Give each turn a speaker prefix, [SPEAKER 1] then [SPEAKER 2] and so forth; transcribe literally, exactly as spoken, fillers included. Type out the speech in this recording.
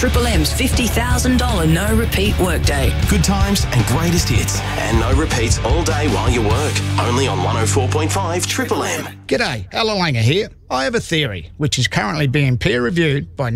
[SPEAKER 1] Triple M's fifty thousand dollars no-repeat workday.
[SPEAKER 2] Good times and greatest hits. And no repeats all day while you work. Only on one oh four point five Triple M.
[SPEAKER 3] G'day, Ella Langer here. I have a theory, which is currently being peer-reviewed by